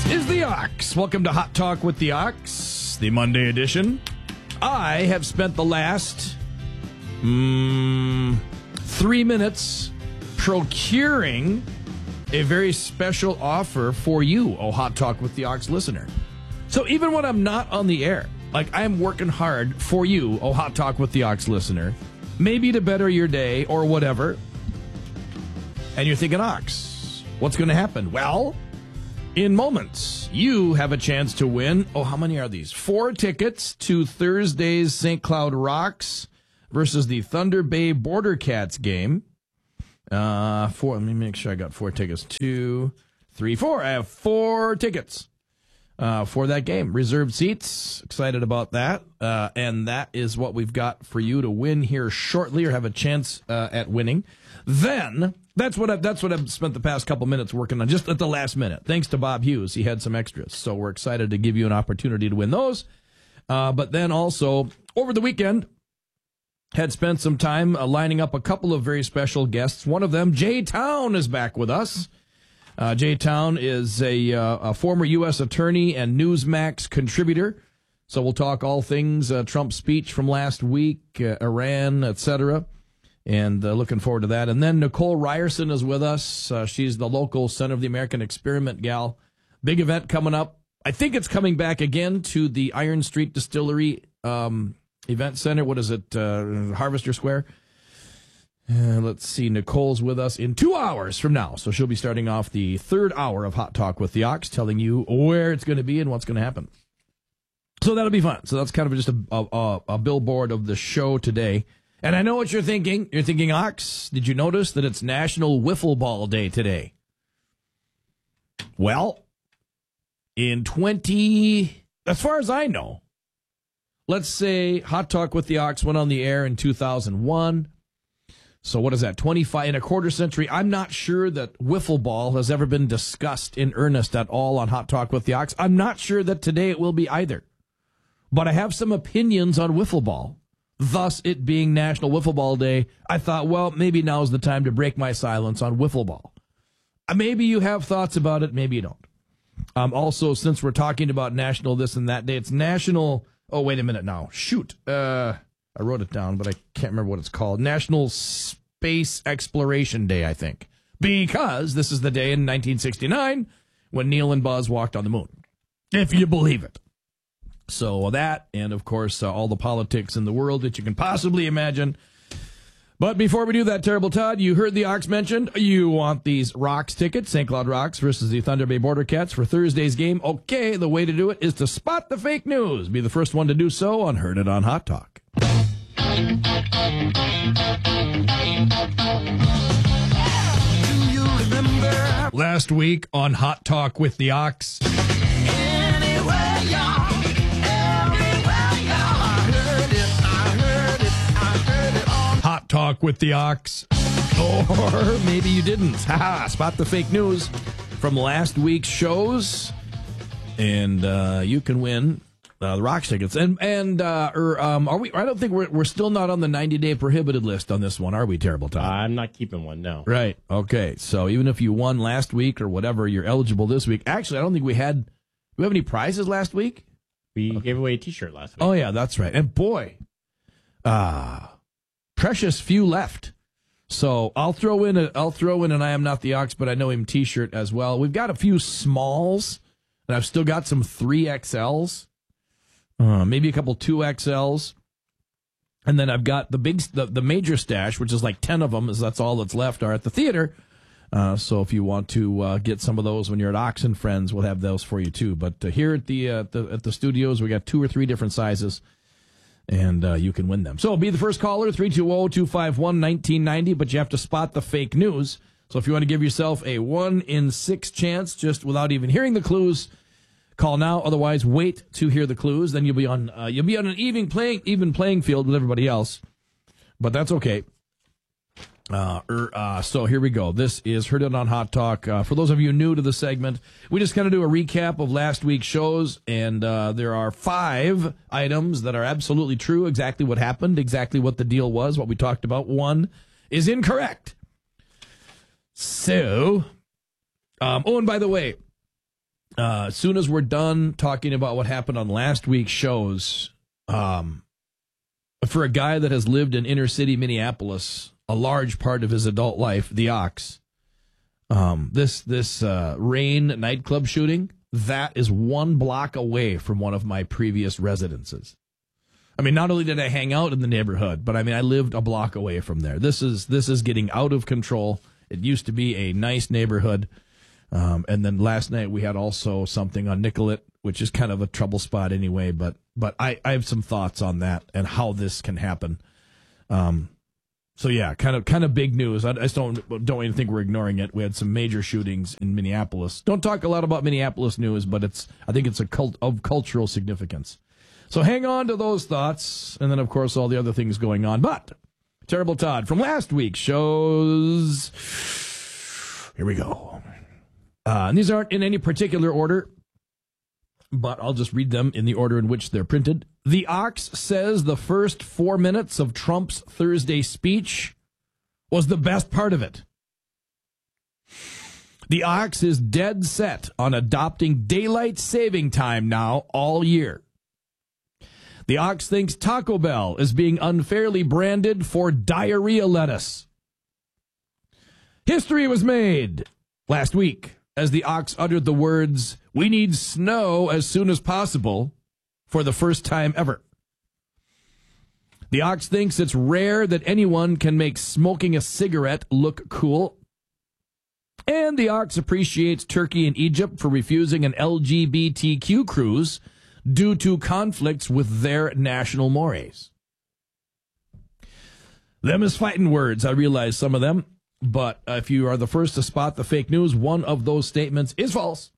is the Ox. Welcome to Hot Talk with the Ox, the Monday edition. I have spent the last 3 minutes procuring a very special offer for you, oh Hot Talk with the Ox listener. So even when I'm not on the air, like I'm working hard for you, oh Hot Talk with the Ox listener, maybe to better your day or whatever, and you're thinking, Ox, what's going to happen? Well, in moments, you have a chance to win. Oh, how many are these? 4 tickets to Thursday's St. Cloud Rocks versus the Thunder Bay Border Cats game. 4. Let me make sure I got 4 tickets. 2, 3, 4. I have 4 tickets for that game. Reserved seats. Excited about that. And that is what we've got for you to win here shortly, or have a chance at winning. Then that's what I've spent the past couple minutes working on, just at the last minute. Thanks to Bob Hughes, he had some extras, so we're excited to give you an opportunity to win those. But then also over the weekend, had spent some time lining up a couple of very special guests. One of them, Jay Town, is back with us. Jay Town is a former U.S. attorney and Newsmax contributor. So we'll talk all things Trump's speech from last week, Iran, etc. And looking forward to that. And then Nicole Ryerson is with us. She's the local Center of the American Experiment gal. Big event coming up. I think it's coming back again to the Iron Street Distillery Event Center. What is it? Harvester Square. Let's see. Nicole's with us in 2 hours from now. So she'll be starting off the 3rd hour of Hot Talk with the Ox, telling you where it's going to be and what's going to happen. So that'll be fun. So that's kind of just a billboard of the show today. And I know what you're thinking. You're thinking, Ox, did you notice that it's National Wiffle Ball Day today? Well, as far as I know, let's say Hot Talk with the Ox went on the air in 2001. So what is that, 25 in a quarter century? I'm not sure that wiffle ball has ever been discussed in earnest at all on Hot Talk with the Ox. I'm not sure that today it will be either. But I have some opinions on wiffle ball. Thus, it being National Wiffle Ball Day, I thought, well, maybe now's the time to break my silence on wiffle ball. Maybe you have thoughts about it, maybe you don't. Also, since we're talking about National this and that day, it's National... Oh, wait a minute now. Shoot. I wrote it down, but I can't remember what it's called. National Space Exploration Day, I think. Because this is the day in 1969 when Neil and Buzz walked on the moon. If you believe it. So that, and of course, all the politics in the world that you can possibly imagine. But before we do that, Terrible Todd, you heard the Ox mentioned. You want these Rocks tickets, St. Cloud Rocks versus the Thunder Bay Border Cats for Thursday's game. Okay, the way to do it is to spot the fake news. Be the first one to do so on Heard It on Hot Talk. Do you remember? Last week on Hot Talk with the Ox. Anywhere, y'all. Hot Talk with the Ox. Or maybe you didn't. Haha, spot the fake news from last week's shows. And you can win the Rocks tickets. Are we? I don't think we're still not on the 90-day prohibited list on this one, are we, Terrible Todd? I'm not keeping one, no. Right. Okay. So even if you won last week or whatever, you're eligible this week. Actually, I don't think we had... Do we have any prizes last week? We gave away a T-shirt last week. Oh, yeah, that's right. And boy, precious few left. So I'll throw in an I Am Not the Ox, but I know him T-shirt as well. We've got a few smalls, and I've still got some 3XLs, maybe a couple 2XLs, and then I've got the major stash, which is like 10 of them, as that's all that's left, are at the theater. So if you want to get some of those when you're at Ox and Friends, we'll have those for you too. But here at the studios, we got 2 or 3 different sizes. And you can win them. So be the first caller, 320-251-1990, but you have to spot the fake news. So if you want to give yourself a 1 in 6 chance, just without even hearing the clues, call now. Otherwise, wait to hear the clues. Then you'll be on an even playing field with everybody else. But that's okay. So here we go. This is Heard It on Hot Talk. For those of you new to the segment, we just kind of do a recap of last week's shows, and there are 5 items that are absolutely true, exactly what happened, exactly what the deal was, what we talked about. 1 is incorrect. So, and by the way, as soon as we're done talking about what happened on last week's shows, for a guy that has lived in inner city Minneapolis a large part of his adult life, the Ox, this Rain nightclub shooting, that is 1 block away from one of my previous residences. I mean, not only did I hang out in the neighborhood, but I mean, I lived a block away from there. This is getting out of control. It used to be a nice neighborhood. And then last night we had also something on Nicollet, which is kind of a trouble spot anyway. But I have some thoughts on that and how this can happen. So yeah, kind of big news. I just don't even think we're ignoring it. We had some major shootings in Minneapolis. Don't talk a lot about Minneapolis news, but I think it's of cultural significance. So hang on to those thoughts, and then of course all the other things going on. But Terrible Todd from last week's shows. Here we go. And these aren't in any particular order, but I'll just read them in the order in which they're printed. The Ox says the first 4 minutes of Trump's Thursday speech was the best part of it. The Ox is dead set on adopting daylight saving time now all year. The Ox thinks Taco Bell is being unfairly branded for diarrhea lettuce. History was made last week as the Ox uttered the words, "We need snow as soon as possible," for the first time ever. The Ox thinks it's rare that anyone can make smoking a cigarette look cool. And the Ox appreciates Turkey and Egypt for refusing an LGBTQ cruise due to conflicts with their national mores. Them is fighting words. I realize some of them. But if you are the first to spot the fake news, one of those statements is false.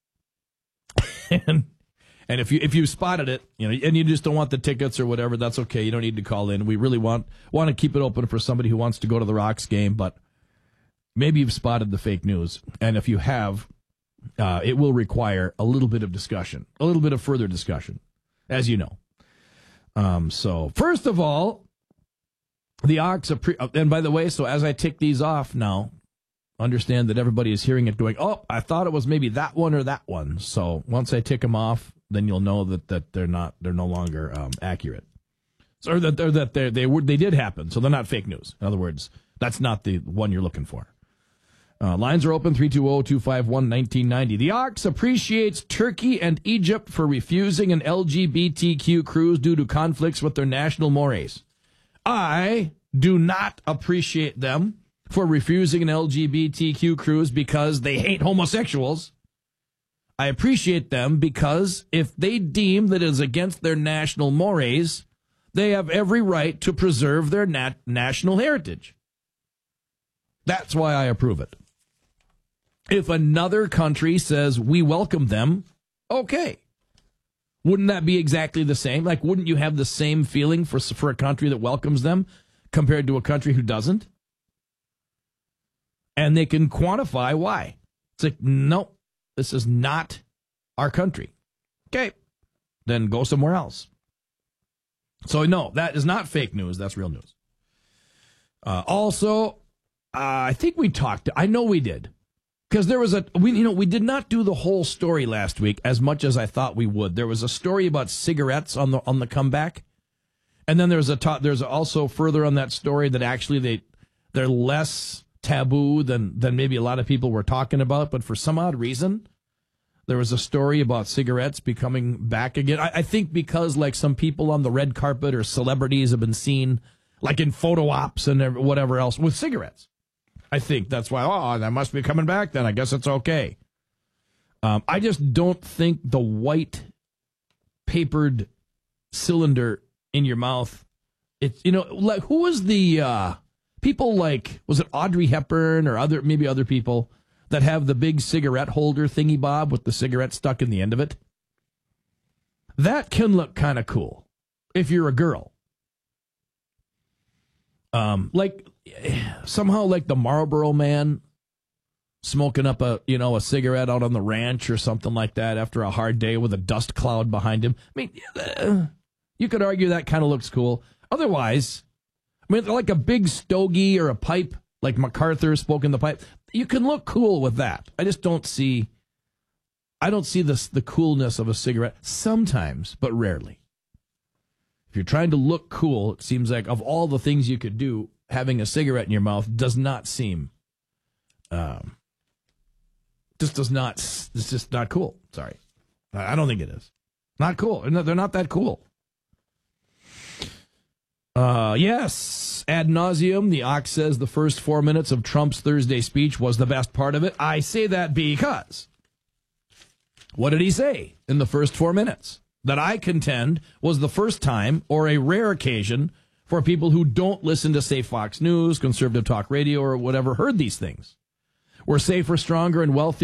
and if you spotted it, and you just don't want the tickets or whatever, that's okay. You don't need to call in. We really want to keep it open for somebody who wants to go to the Rocks game, but maybe you've spotted the fake news. And if you have, it will require a little bit of discussion, a little bit of further discussion, as you know. So first of all, the Ox, and by the way, so as I tick these off now, understand that everybody is hearing it going, oh, I thought it was maybe that one or that one. So once I tick them off, then you'll know that they're no longer accurate. So, or that they did happen, so they're not fake news. In other words, that's not the one you're looking for. Lines are open, 320-251-1990. The Ox appreciates Turkey and Egypt for refusing an LGBTQ cruise due to conflicts with their national mores. I do not appreciate them for refusing an LGBTQ cruise because they hate homosexuals. I appreciate them because if they deem that it is against their national mores, they have every right to preserve their national heritage. That's why I approve it. If another country says we welcome them, okay. Wouldn't that be exactly the same? Like, wouldn't you have the same feeling for a country that welcomes them compared to a country who doesn't? And they can quantify why. It's like, no, this is not our country. Okay, then go somewhere else. So, no, that is not fake news. That's real news. Also, I think we talked. I know we did. Because there was we did not do the whole story last week as much as I thought we would. There was a story about cigarettes on the comeback, and then there's also further on that story that actually they're less taboo than maybe a lot of people were talking about. But for some odd reason, there was a story about cigarettes becoming back again. I think because like some people on the red carpet or celebrities have been seen like in photo ops and whatever else with cigarettes. I think that's why, that must be coming back then. I guess it's okay. I just don't think the white papered cylinder in your mouth, it's, like who was the people like, was it Audrey Hepburn or maybe other people that have the big cigarette holder thingy bob with the cigarette stuck in the end of it? That can look kind of cool if you're a girl. Somehow like the Marlboro Man smoking up a cigarette out on the ranch or something like that after a hard day with a dust cloud behind him. I mean, you could argue that kind of looks cool. Otherwise, I mean, like a big stogie or a pipe, like MacArthur smoking the pipe, you can look cool with that. I I don't see the coolness of a cigarette sometimes, but rarely. If you're trying to look cool, it seems like of all the things you could do, having a cigarette in your mouth does not seem, it's just not cool. Sorry. I don't think it is. Not cool. They're not that cool. Yes, ad nauseum. The Ox says the first 4 minutes of Trump's Thursday speech was the best part of it. I say that because what did he say in the first 4 minutes? That I contend was the first time or a rare occasion for people who don't listen to, say, Fox News, conservative talk radio, or whatever, heard these things. We're safer, stronger, and wealthier